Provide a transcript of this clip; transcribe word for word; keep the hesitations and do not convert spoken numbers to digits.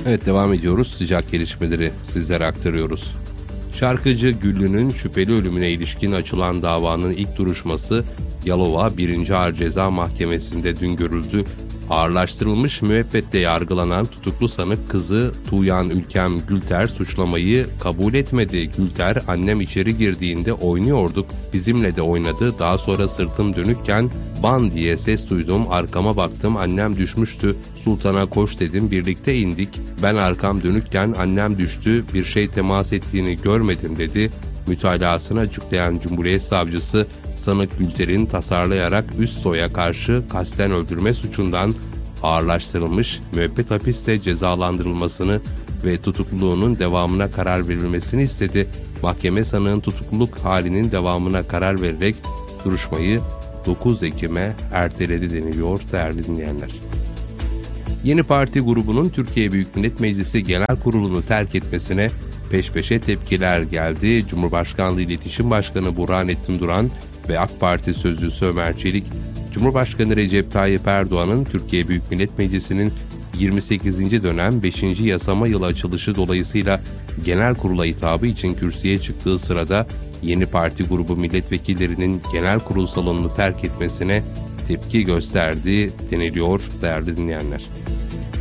Evet, devam ediyoruz. Sıcak gelişmeleri sizlere aktarıyoruz. Şarkıcı Güllü'nün şüpheli ölümüne ilişkin açılan davanın ilk duruşması Yalova birinci Ağır Ceza Mahkemesi'nde dün görüldü. Ağırlaştırılmış müebbetle yargılanan tutuklu sanık kızı Tuğyan Ülkem Gülter suçlamayı kabul etmedi. Gülter, "Annem içeri girdiğinde oynuyorduk, bizimle de oynadı. Daha sonra sırtım dönükken ban diye ses duydum, arkama baktım, annem düşmüştü. Sultan'a koş dedim, birlikte indik. Ben arkam dönükken annem düştü, bir şey temas ettiğini görmedim" dedi. Mütalasını açıklayan Cumhuriyet Savcısı, sanık Gülter'in tasarlayarak üst soya karşı kasten öldürme suçundan ağırlaştırılmış müebbet hapiste cezalandırılmasını ve tutukluluğunun devamına karar verilmesini istedi. Mahkeme sanığın tutukluluk halinin devamına karar vererek duruşmayı dokuz Ekim'e erteledi deniliyor değerli dinleyenler. Yeni Parti grubunun Türkiye Büyük Millet Meclisi Genel Kurulu'nu terk etmesine peş peşe tepkiler geldi. Cumhurbaşkanlığı İletişim Başkanı Burhanettin Duran ve AK Parti Sözcüsü Ömer Çelik, Cumhurbaşkanı Recep Tayyip Erdoğan'ın Türkiye Büyük Millet Meclisi'nin yirmi sekizinci dönem beşinci yasama yılı açılışı dolayısıyla genel kurula hitabı için kürsüye çıktığı sırada Yeni Parti grubu milletvekillerinin genel kurul salonunu terk etmesine tepki gösterdi deniliyor değerli dinleyenler.